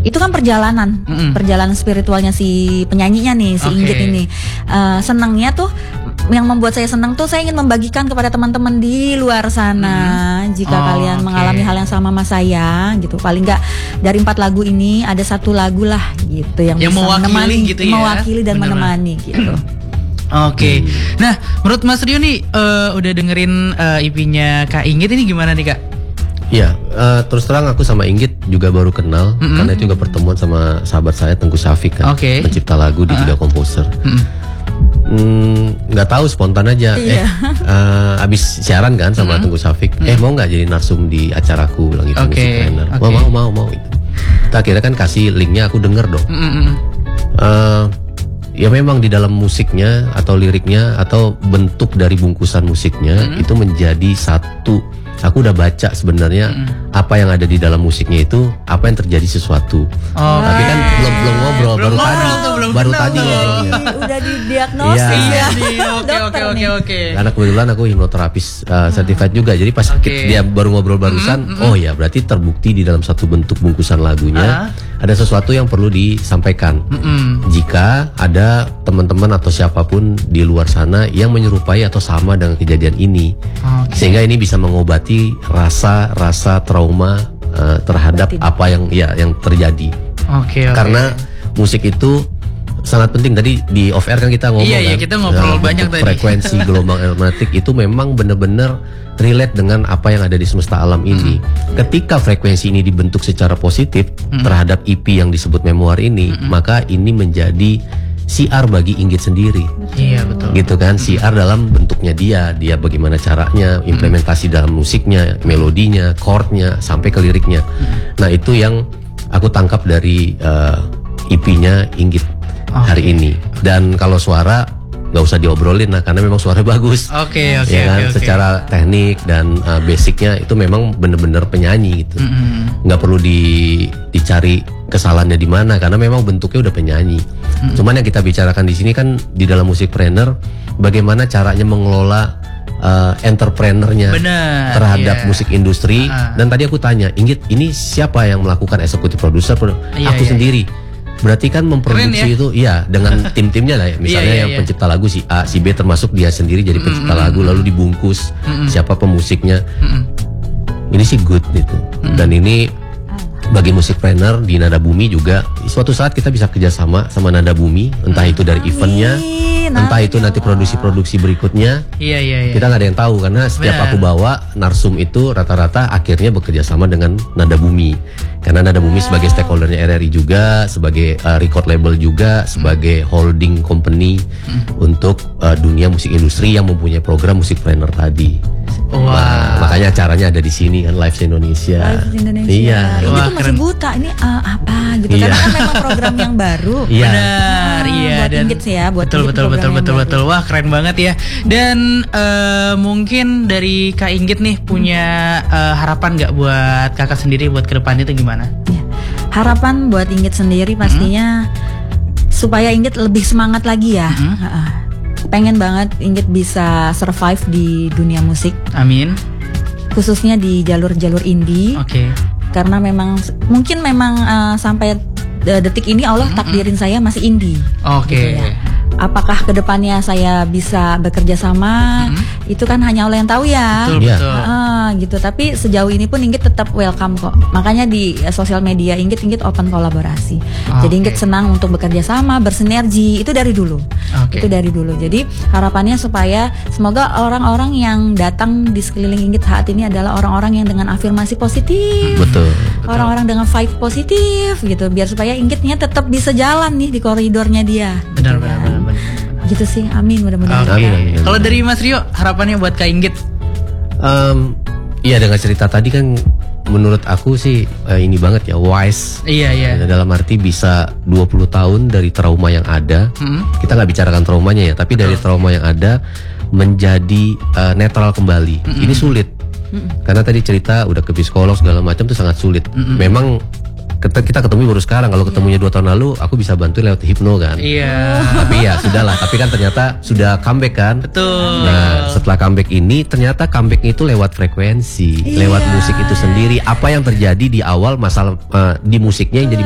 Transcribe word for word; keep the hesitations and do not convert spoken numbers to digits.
Itu kan perjalanan, mm-mm. perjalanan spiritualnya si penyanyinya nih, si okay. Inggit ini. Uh, senangnya tuh, yang membuat saya senang tuh saya ingin membagikan kepada teman-teman di luar sana. Mm-hmm. Jika oh, kalian okay. mengalami hal yang sama sama saya, gitu. Paling nggak dari empat lagu ini ada satu lagu lah, gitu yang, yang bisa mewakili, menemani, gitu ya? mewakili dan Bener-bener. menemani, gitu. Oke, okay. hmm. Nah menurut Mas Rio nih uh, udah dengerin uh, E P-nya Kak Inggit ini gimana nih Kak? Ya, uh, terus terang aku sama Inggit juga baru kenal, mm-hmm. karena itu juga pertemuan sama sahabat saya Tengku Syafiq kan, okay. pencipta lagu di uh-huh. juga komposer. Nggak mm, tahu spontan aja, iya. eh uh, abis siaran kan sama mm-hmm. Tengku Syafiq, mm-hmm. eh mau nggak jadi narsum di acaraku, bilang gitu, okay. musik trainer. Okay. Mau mau mau mau. Gitu. Kita akhirnya kan kasih linknya, aku denger dong. Mm-hmm. Uh, ya memang di dalam musiknya atau liriknya atau bentuk dari bungkusan musiknya mm-hmm. itu menjadi satu. Aku udah baca sebenarnya mm. apa yang ada di dalam musiknya itu, apa yang terjadi sesuatu. Oh, tapi kan belum belum ngobrol, belum baru ngobrol tadi, tuh, belum baru tadi ngobrolnya. Udah didiagnosis ya. Oke oke oke oke. Karena kebetulan aku hipnoterapis uh, certified juga, jadi pas okay. dia baru ngobrol barusan, mm, mm, oh ya berarti terbukti di dalam satu bentuk bungkusan lagunya uh. ada sesuatu yang perlu disampaikan. Mm, mm. Jika ada teman-teman atau siapapun di luar sana yang menyerupai atau sama dengan kejadian ini, okay. sehingga ini bisa mengobati rasa-rasa trauma uh, terhadap Batin. apa yang ya yang terjadi. Oke. Okay, okay. Karena musik itu sangat penting. Tadi di off air kan kita ngomong. Iya, kan, iya kita ngobrol uh, banyak tadi. Frekuensi gelombang elektromagnetik itu memang benar-benar relate dengan apa yang ada di semesta alam ini. Mm-hmm. Ketika frekuensi ini dibentuk secara positif mm-hmm. terhadap E P yang disebut memoir ini, mm-hmm. maka ini menjadi C R bagi Inggit sendiri. Iya betul. Gitu kan, C R dalam bentuknya dia, dia bagaimana caranya, implementasi dalam musiknya, melodinya, chordnya, sampai ke liriknya. Nah itu yang aku tangkap dari uh, E P-nya Inggit hari ini. Dan kalau suara nggak usah diobrolin lah, karena memang suara bagus. Oke okay, oke. Okay, ya kan, okay, okay. Secara teknik dan uh, basicnya itu memang benar-benar penyanyi gitu. Mm-hmm. Nggak perlu di, dicari kesalahannya di mana, karena memang bentuknya udah penyanyi. Mm-hmm. Cuman yang kita bicarakan di sini kan di dalam musikpreneur, bagaimana caranya mengelola uh, entrepreneurnya Bener, terhadap yeah. musik industri. Uh-huh. Dan tadi aku tanya, Inggit, ini siapa yang melakukan eksekutif produser? Yeah, aku yeah. sendiri. Berarti kan memproduksi ya? itu iya dengan tim-timnya lah ya. Misalnya yeah, yeah, yang yeah. pencipta lagu si A, si B, termasuk dia sendiri jadi pencipta mm-hmm. lagu, lalu dibungkus mm-hmm. siapa pemusiknya. Mm-hmm. Ini sih good gitu. Mm-hmm. Dan ini bagi musikpreneur di Nada Bumi juga suatu saat kita bisa kerjasama sama Nada Bumi, entah itu dari eventnya, entah itu nanti produksi-produksi berikutnya. Iya iya iya. Kita nggak ada yang tahu, karena setiap Bener. aku bawa narsum itu rata-rata akhirnya bekerja sama dengan Nada Bumi. Karena Nada Bumi sebagai stakeholdernya R R I juga, sebagai uh, record label juga, sebagai holding company hmm. untuk uh, dunia musik industri yang mempunyai program musikpreneur tadi. Wow. Nah, makanya acaranya ada di sini kan, Live Indonesia. Live Indonesia. Iya. Ini Wah, tuh masih keren. buta, ini uh, apa gitu Iya. karena kan memang program yang baru. Iya. Benar, ah, iya buat dan Inggit sih ya, buat betul Inggit betul betul betul betul. Wah, keren banget ya. Dan uh, mungkin dari Kak Inggit nih punya uh, harapan nggak buat kakak sendiri buat ke depan itu gimana? Ya. Harapan buat Inggit sendiri pastinya hmm. supaya Inggit lebih semangat lagi ya. Hmm. Uh, pengen banget Inggit bisa survive di dunia musik. Amin. Khususnya di jalur-jalur indie. Oke. Okay. Karena memang mungkin memang uh, sampai detik ini Allah mm-hmm. takdirin saya masih indie. Oke. Okay. Gitu ya. Apakah kedepannya saya bisa bekerja sama? Mm-hmm. Itu kan hanya Allah yang tahu ya. Betul yeah. betul. Uh, gitu. Tapi sejauh ini pun Inggit tetap welcome kok. Makanya di uh, sosial media Inggit Inggit open kolaborasi. Okay. Jadi Inggit senang untuk bekerja sama, bersinergi. Itu dari dulu. Okay. Itu dari dulu. Jadi harapannya supaya semoga orang-orang yang datang di sekeliling Inggit saat ini adalah orang-orang yang dengan afirmasi positif. Betul. Orang-orang dengan vibe positif gitu. Biar supaya Inggitnya tetap bisa jalan nih di koridornya dia. Benar gitu benar, ya. benar benar. Gitu sih, amin mudah-mudahan. Okay. Amin, amin, amin. Kalau dari Mas Rio, harapannya buat Kak Inggit? Um, iya dengan cerita tadi kan, menurut aku sih uh, ini banget ya, wise. Iya iya. Dalam arti bisa dua puluh tahun dari trauma yang ada. Hmm. Kita nggak bicarakan traumanya ya, tapi Betul. dari trauma yang ada menjadi uh, netral kembali. Hmm. Ini sulit. Hmm. Karena tadi cerita udah ke psikolog segala macam tuh sangat sulit. Hmm. Memang kita ketemu baru sekarang. Kalau ketemunya dua tahun lalu, aku bisa bantu lewat hipno kan. Iya. Tapi ya sudahlah. Tapi kan ternyata sudah comeback kan. Betul. Nah setelah comeback ini, ternyata comeback itu lewat frekuensi, iya. lewat musik itu sendiri. Apa yang terjadi di awal masalah uh, di musiknya yang jadi